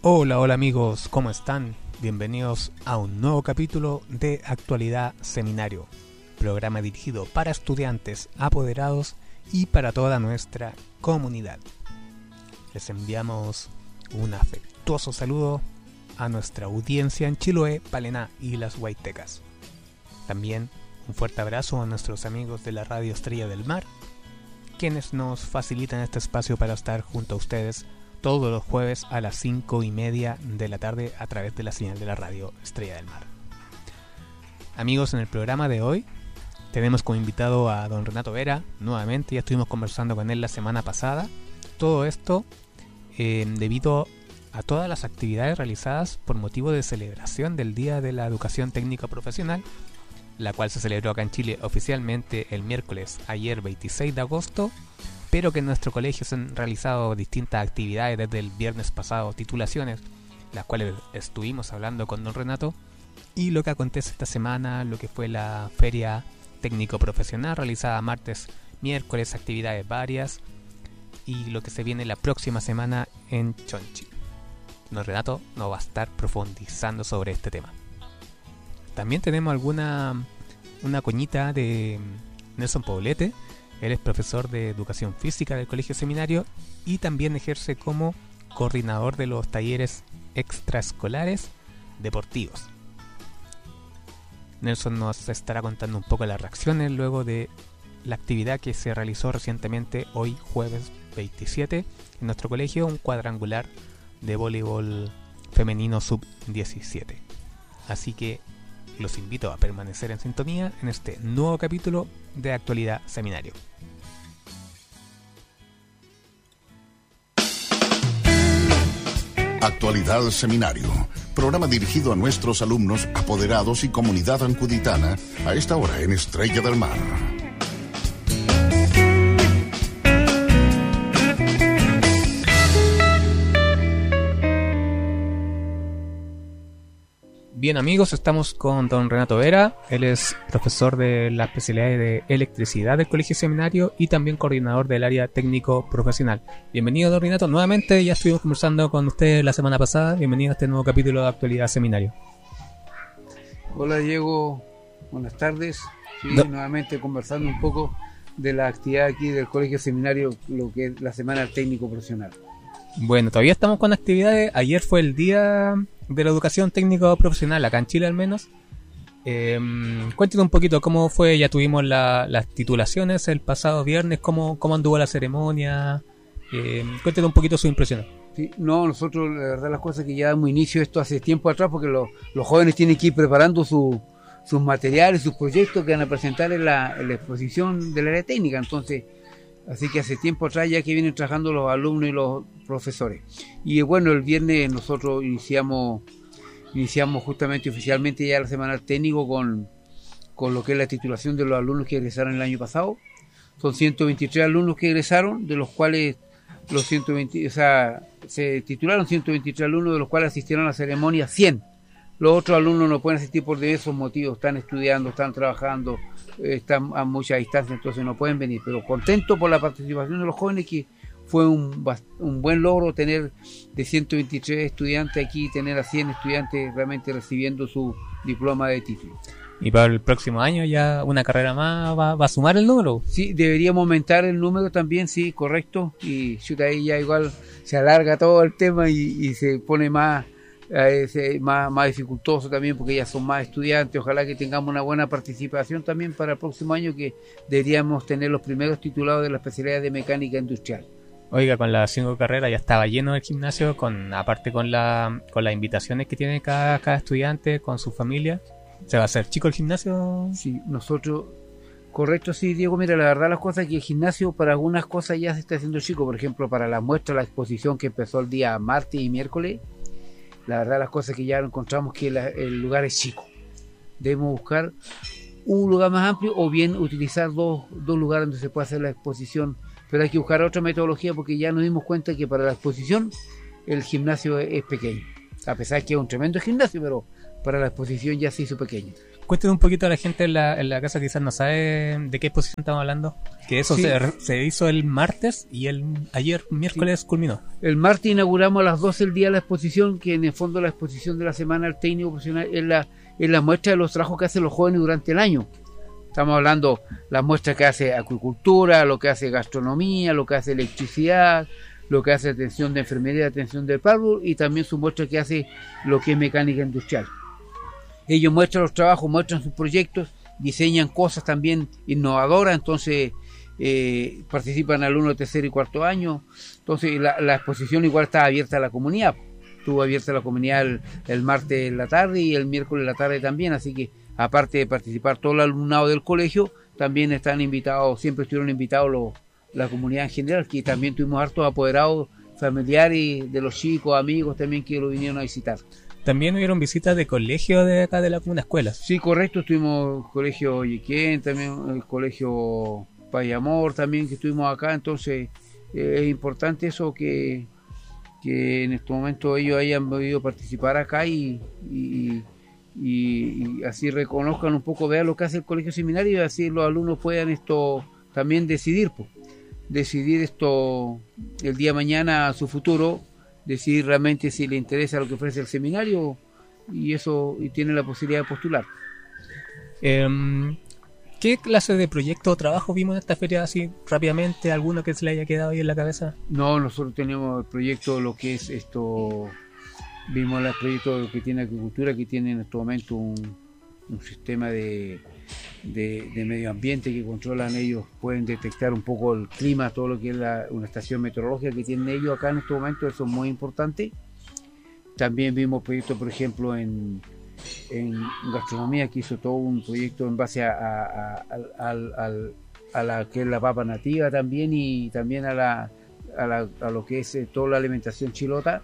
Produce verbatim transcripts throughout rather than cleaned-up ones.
Hola, hola amigos, ¿cómo están? Bienvenidos a un nuevo capítulo de Actualidad Seminario, programa dirigido para estudiantes, apoderados y para toda nuestra comunidad. Les enviamos un afectuoso saludo a nuestra audiencia en Chiloé, Palena y las Huaytecas. También un fuerte abrazo a nuestros amigos de la Radio Estrella del Mar, quienes nos facilitan este espacio para estar junto a ustedes todos los jueves a las cinco y media de la tarde a través de la señal de la Radio Estrella del Mar. Amigos, en el programa de hoy tenemos como invitado a don Renato Vera, nuevamente, ya estuvimos conversando con él la semana pasada. Todo esto eh, debido a todas las actividades realizadas por motivo de celebración del Día de la Educación Técnica Profesional, la cual se celebró acá en Chile oficialmente el miércoles, ayer veintiséis de agosto, pero que en nuestro colegio se han realizado distintas actividades desde el viernes pasado, titulaciones, las cuales estuvimos hablando con don Renato, y lo que acontece esta semana, lo que fue la feria técnico-profesional realizada martes, miércoles, actividades varias, y lo que se viene la próxima semana en Chonchi. Don Renato nos va a estar profundizando sobre este tema. También tenemos alguna una coñita de Nelson Poblete. Él es profesor de Educación Física del Colegio Seminario y también ejerce como coordinador de los talleres extraescolares deportivos. Nelson nos estará contando un poco las reacciones luego de la actividad que se realizó recientemente hoy jueves veintisiete en nuestro colegio, un cuadrangular de voleibol femenino sub diecisiete. Así que los invito a permanecer en sintonía en este nuevo capítulo de Actualidad Seminario. Actualidad Seminario, programa dirigido a nuestros alumnos, apoderados y comunidad ancuditana a esta hora en Estrella del Mar. Bien amigos, estamos con don Renato Vera. Él es profesor de la especialidad de electricidad del Colegio Seminario y también coordinador del área técnico profesional. Bienvenido don Renato, nuevamente ya estuvimos conversando con usted la semana pasada. Bienvenido a este nuevo capítulo de Actualidad Seminario. Hola Diego, buenas tardes. Sí, no. Nuevamente conversando un poco de la actividad aquí del Colegio Seminario, lo que es la semana técnico profesional. Bueno, todavía estamos con actividades. Ayer fue el día de la educación técnico profesional, acá en Chile al menos. Eh, cuéntenos un poquito cómo fue, ya tuvimos la, las titulaciones el pasado viernes, cómo, cómo anduvo la ceremonia. Eh, cuéntenos un poquito sus impresiones. Sí, no, nosotros la verdad las cosas que ya damos inicio a esto hace tiempo atrás, porque lo, los jóvenes tienen que ir preparando su, sus materiales, sus proyectos que van a presentar en la, en la exposición del área técnica. Entonces, así que hace tiempo atrás ya que vienen trabajando los alumnos y los profesores. Y bueno, el viernes nosotros iniciamos iniciamos justamente oficialmente ya la semana técnico con, con lo que es la titulación de los alumnos que egresaron el año pasado. Son ciento veintitrés alumnos que egresaron, de los cuales los ciento veinte, o sea, se titularon ciento veintitrés alumnos, de los cuales asistieron a la ceremonia cien. Los otros alumnos no pueden asistir por diversos motivos, están estudiando, están trabajando, están a mucha distancia, entonces no pueden venir, pero contento por la participación de los jóvenes, que fue un, un buen logro tener de ciento veintitrés estudiantes aquí, tener a cien estudiantes realmente recibiendo su diploma de título. ¿Y para el próximo año ya una carrera más va, va a sumar el número? Sí, deberíamos aumentar el número también, sí, correcto, y chuta, ahí ya igual se alarga todo el tema y, y se pone más Eh, más, más dificultoso también, porque ya son más estudiantes. Ojalá que tengamos una buena participación también para el próximo año, que deberíamos tener los primeros titulados de la especialidad de mecánica industrial. Oiga, con las cinco carreras ya estaba lleno el gimnasio, con aparte con la con las invitaciones que tiene cada, cada estudiante con su familia. ¿Se va a hacer chico el gimnasio? Sí, nosotros, correcto, sí, Diego, mira, la verdad las cosas es que el gimnasio para algunas cosas ya se está haciendo chico. Por ejemplo, para la muestra, la exposición que empezó el día martes y miércoles, la verdad las cosas que ya encontramos que la, el lugar es chico. Debemos buscar un lugar más amplio o bien utilizar dos, dos lugares donde se pueda hacer la exposición, pero hay que buscar otra metodología, porque ya nos dimos cuenta que para la exposición el gimnasio es, es pequeño, a pesar que es un tremendo gimnasio, pero para la exposición ya se hizo pequeño. Cuéntenos un poquito a la gente en la, en la casa, quizás no sabe de qué exposición estamos hablando. Que eso sí. se, se hizo el martes y el ayer miércoles sí. culminó. El martes inauguramos a las doce del día la exposición, que en el fondo la exposición de la Semana del Técnico Profesional es la, es la muestra de los trabajos que hacen los jóvenes durante el año. Estamos hablando las muestras que hace acuicultura, lo que hace gastronomía, lo que hace electricidad, lo que hace atención de enfermería, atención del párvulo, y también su muestra que hace lo que es mecánica industrial. Ellos muestran los trabajos, muestran sus proyectos, diseñan cosas también innovadoras, entonces eh, participan alumnos de tercer y cuarto año. Entonces la, la exposición igual está abierta a la comunidad. Estuvo abierta a la comunidad el, el martes en la tarde y el miércoles en la tarde también, así que aparte de participar todo el alumnado del colegio, también están invitados, siempre estuvieron invitados los, la comunidad en general, que también tuvimos hartos apoderados familiares de los chicos, amigos también que lo vinieron a visitar. También hubieron visitas de colegio de acá de la comuna, escuelas. Sí, correcto, estuvimos el colegio Yequén, también el colegio Payamor, también que estuvimos acá, entonces eh, es importante eso que, que en este momento ellos hayan podido participar acá y, y, y, y así reconozcan un poco, vean lo que hace el colegio seminario y así los alumnos puedan esto también decidir, pues, decidir esto el día de mañana a su futuro, decidir realmente si le interesa lo que ofrece el seminario y eso y tiene la posibilidad de postular. Eh, ¿Qué clase de proyecto o trabajo vimos en esta feria así rápidamente? ¿Alguno que se le haya quedado ahí en la cabeza? No, nosotros tenemos el proyecto, lo que es esto, vimos el proyecto que tiene agricultura, que tiene en este momento un, un sistema de, de, de medio ambiente que controlan ellos, pueden detectar un poco el clima, todo lo que es la, una estación meteorológica que tienen ellos acá en este momento, eso es muy importante. También vimos proyectos, por ejemplo, en, en gastronomía, que hizo todo un proyecto en base a, a, a, a, a, a la que es la papa nativa también y también a, la, a, la, a lo que es eh, toda la alimentación chilota.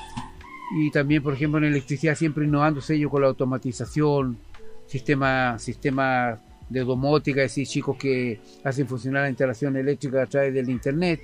Y también, por ejemplo, en electricidad siempre innovándose ellos con la automatización, sistemas sistema de domótica, es decir, chicos que hacen funcionar la instalación eléctrica a través del internet,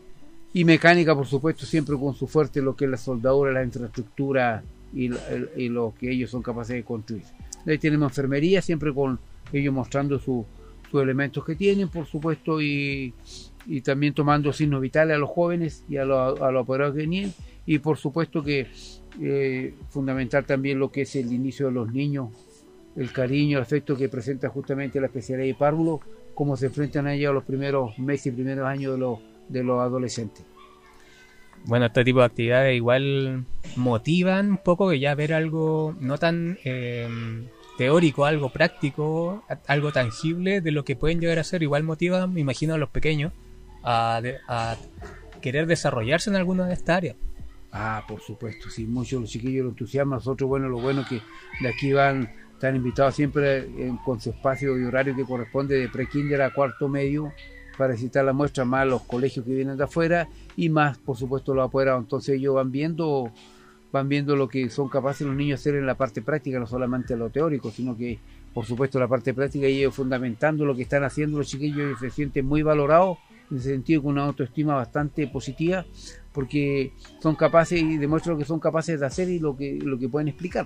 y mecánica, por supuesto, siempre con su fuerte lo que es la soldadura, la infraestructura y, el, y lo que ellos son capaces de construir. Ahí tenemos enfermería, siempre con ellos mostrando sus su elementos que tienen, por supuesto, y, y también tomando signos vitales a los jóvenes y a los a los apoderados que vienen, y por supuesto que eh, fundamental también lo que es el inicio de los niños, el cariño, el afecto que presenta justamente la especialidad de párvulo, cómo se enfrentan a ellos los primeros meses y primeros años de los, de los adolescentes. Bueno, este tipo de actividades igual motivan un poco, que ya ver algo no tan eh, teórico, algo práctico, algo tangible de lo que pueden llegar a ser, igual motiva, me imagino, a los pequeños a, de, a querer desarrollarse en alguna de estas áreas. Ah, por supuesto, sí, muchos los chiquillos lo entusiasman, nosotros, bueno, lo bueno que de aquí van, están invitados siempre en, con su espacio y horario que corresponde de pre-kinder a cuarto medio para visitar la muestra, más los colegios que vienen de afuera y más, por supuesto, los apoderados. Entonces ellos van viendo van viendo lo que son capaces los niños de hacer en la parte práctica, no solamente lo teórico, sino que, por supuesto, la parte práctica, y ellos fundamentando lo que están haciendo los chiquillos y se sienten muy valorados, en ese sentido, con una autoestima bastante positiva, porque son capaces y demuestran lo que son capaces de hacer y lo que, lo que pueden explicar.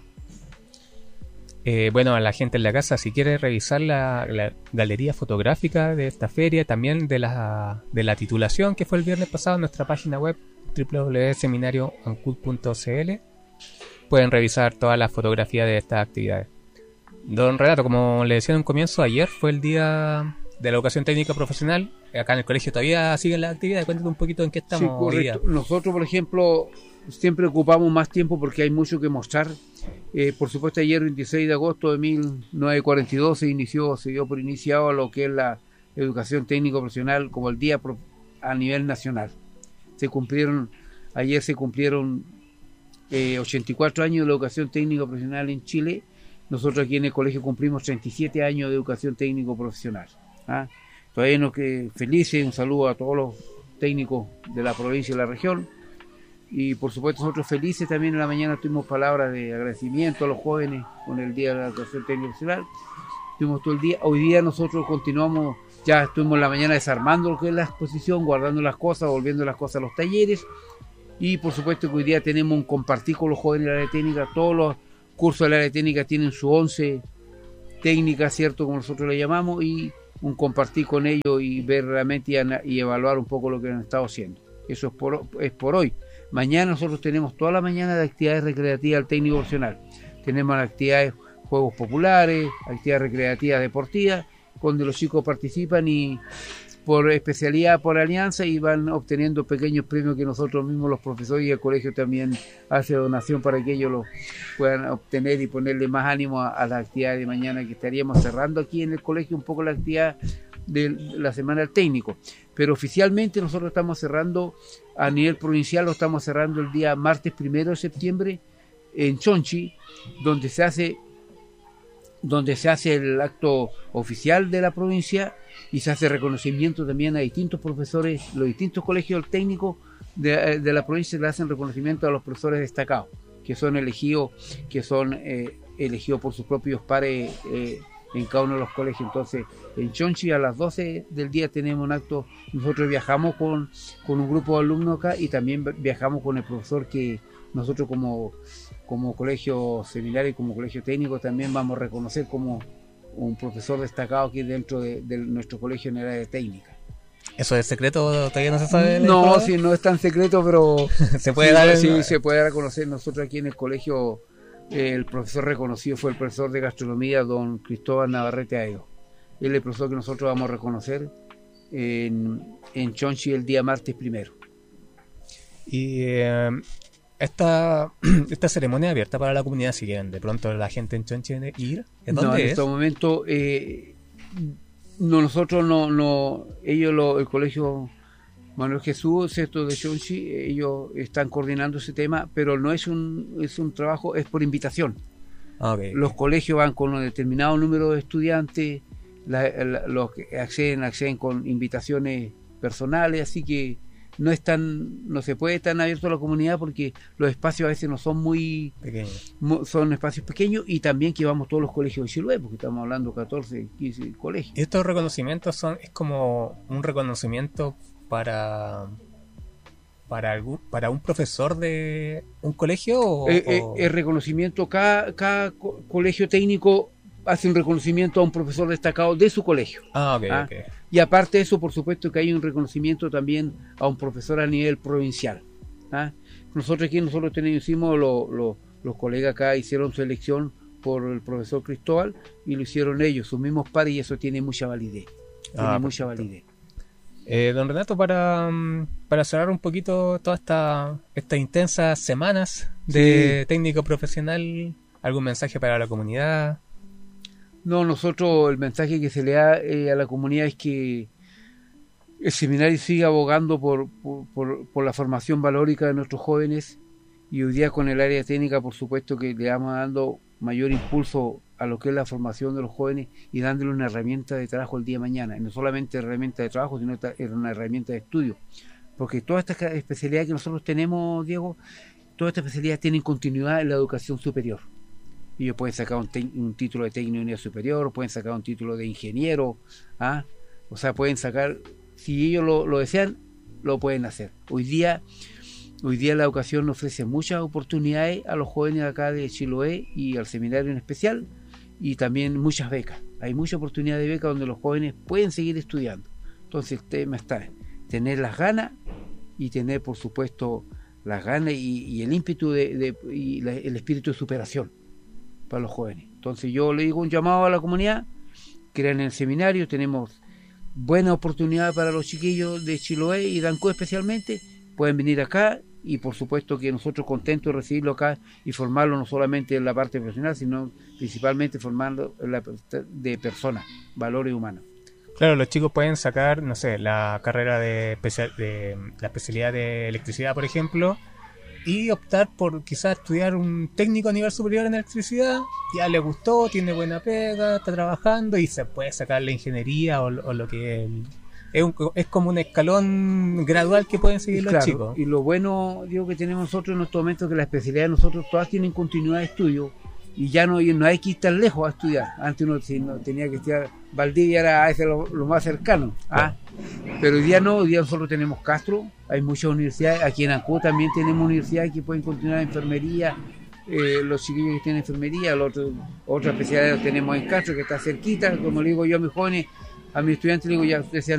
Eh, bueno, a la gente en la casa, si quiere revisar la, la galería fotográfica de esta feria, también de la, de la titulación que fue el viernes pasado en nuestra página web doble u doble u doble u punto seminario ancud punto c l, pueden revisar todas las fotografías de estas actividades. Don Renato, como le decía en un comienzo, ayer fue el día de la educación técnica profesional. Acá en el colegio todavía siguen las actividades. Cuéntate un poquito en qué estamos. Sí, correcto. Hoy día. Nosotros, por ejemplo, siempre ocupamos más tiempo porque hay mucho que mostrar. Eh, por supuesto, ayer, veintiséis de agosto de mil novecientos cuarenta y dos, se inició, se dio por iniciado lo que es la educación técnico profesional como el día a nivel nacional. Se cumplieron, ayer se cumplieron eh, ochenta y cuatro años de la educación técnico profesional en Chile. Nosotros aquí en el colegio cumplimos treinta y siete años de educación técnico profesional. ¿Ah? Todavía nos que felices, un saludo a todos los técnicos de la provincia y la región, y por supuesto nosotros felices. También en la mañana tuvimos palabras de agradecimiento a los jóvenes con el día de la educación técnica profesional, tuvimos todo el día. Hoy día nosotros continuamos, ya estuvimos en la mañana desarmando lo que es la exposición, guardando las cosas, volviendo las cosas a los talleres, y por supuesto que hoy día tenemos un compartir con los jóvenes del área técnica. Todos los cursos del área técnica tienen su once técnica, ¿cierto?, como nosotros le llamamos, y un compartir con ellos y ver realmente y, y evaluar un poco lo que han estado haciendo. Eso es por, es por hoy. Mañana nosotros tenemos toda la mañana de actividades recreativas al técnico profesional. Tenemos actividades, juegos populares, actividades recreativas deportivas, donde los chicos participan y por especialidad, por alianza, y van obteniendo pequeños premios que nosotros mismos, los profesores y el colegio también hace donación para que ellos los puedan obtener y ponerle más ánimo a, a las actividades de mañana, que estaríamos cerrando aquí en el colegio un poco la actividad de la semana del técnico. Pero oficialmente nosotros estamos cerrando a nivel provincial, lo estamos cerrando el día martes primero de septiembre en Chonchi, donde se hace donde se hace el acto oficial de la provincia y se hace reconocimiento también a distintos profesores, los distintos colegios técnicos de, de la provincia le hacen reconocimiento a los profesores destacados, que son elegidos, que son eh, elegidos por sus propios pares eh, en cada uno de los colegios. Entonces, en Chonchi a las doce del día tenemos un acto, nosotros viajamos con, con un grupo de alumnos acá y también viajamos con el profesor que nosotros como como colegio seminario y como colegio técnico también vamos a reconocer como un profesor destacado aquí dentro de, de nuestro colegio en el área de técnica. ¿Eso es secreto? ¿Todavía no se sabe? No, sí, no es tan secreto, pero se puede sí, dar. Sí, el... se puede reconocer. Nosotros aquí en el colegio, eh, el profesor reconocido fue el profesor de gastronomía, don Cristóbal Navarrete Aego. Él es el profesor que nosotros vamos a reconocer en, en Chonchi el día martes primero. Y eh, esta, esta ceremonia abierta para la comunidad, si quieren de pronto la gente en Chonchi ir, ¿en dónde no, en es? este momento eh, no, nosotros no, no ellos lo, el colegio Manuel Jesús, ¿cierto?, de Chonchi, ellos están coordinando ese tema, pero no es un es un trabajo, es por invitación. Okay. Los colegios van con un determinado número de estudiantes, la, la, los que acceden acceden con invitaciones personales, así que no es tan, no se puede tan abierto a la comunidad porque los espacios a veces no son muy pequeños, son espacios pequeños, y también que vamos todos los colegios de Chiloé, porque estamos hablando de catorce, quince colegios. ¿Y estos reconocimientos son, es como un reconocimiento para para algún, para un profesor de un colegio o, eh, eh, o... el reconocimiento, cada, cada co- colegio técnico hace un reconocimiento a un profesor destacado de su colegio. Ah, ok, ¿Ah? ok. Y aparte de eso, por supuesto que hay un reconocimiento también a un profesor a nivel provincial. ¿Ah? Nosotros aquí, nosotros tenemos, hicimos, lo, lo, los colegas acá hicieron su elección por el profesor Cristóbal y lo hicieron ellos, sus mismos pares, y eso tiene mucha validez. Tiene Ah, mucha perfecto. validez. Eh, don Renato, para, para cerrar un poquito todas esta, estas intensas semanas de Sí. técnico profesional, ¿algún mensaje para la comunidad? No, nosotros el mensaje que se le da eh, a la comunidad es que el seminario sigue abogando por, por, por, por la formación valórica de nuestros jóvenes, y hoy día con el área técnica, por supuesto que le vamos dando mayor impulso a lo que es la formación de los jóvenes y dándole una herramienta de trabajo el día de mañana, y no solamente herramienta de trabajo, sino una herramienta de estudio, porque todas estas especialidades que nosotros tenemos, Diego, todas estas especialidades tienen continuidad en la educación superior. Ellos pueden sacar un, te- un título de técnico de unidad superior, pueden sacar un título de ingeniero, ¿ah? O sea, pueden sacar, si ellos lo, lo desean, lo pueden hacer. Hoy día, hoy día la educación ofrece muchas oportunidades a los jóvenes acá de Chiloé y al seminario en especial, y también muchas becas. Hay mucha oportunidad de becas donde los jóvenes pueden seguir estudiando. Entonces el tema está en tener las ganas y tener, por supuesto, las ganas y, y el ímpetu de, de, y la, el espíritu de superación para los jóvenes. Entonces yo le digo un llamado a la comunidad: crean en el seminario, tenemos buena oportunidad para los chiquillos de Chiloé y Dancó especialmente, pueden venir acá, y por supuesto que nosotros contentos de recibirlo acá y formarlo no solamente en la parte profesional, sino principalmente formarlo en la, de personas, valores humanos. Claro, los chicos pueden sacar, no sé, la carrera de, especial, de la especialidad de electricidad, por ejemplo, y optar por quizás estudiar un técnico a nivel superior en electricidad. Ya le gustó, tiene buena pega, está trabajando y se puede sacar la ingeniería o, o lo que es, es, un, es como un escalón gradual que pueden seguir Y los claro, chicos. y lo bueno, digo, que tenemos nosotros en estos momentos, que la especialidad de nosotros todas tienen continuidad de estudio, y ya no, y no hay que ir tan lejos a estudiar. Antes uno si no, tenía que estudiar Valdivia, era ese lo, lo más cercano, ¿ah? Pero hoy día no, hoy día nosotros tenemos Castro, hay muchas universidades, aquí en Ancó también tenemos universidades que pueden continuar enfermería, eh, los chiquillos que tienen enfermería, los otros, otras especialidades los tenemos en Castro, que está cerquita, como le digo yo a mis jóvenes, a mis estudiantes, le digo, ya ustedes sean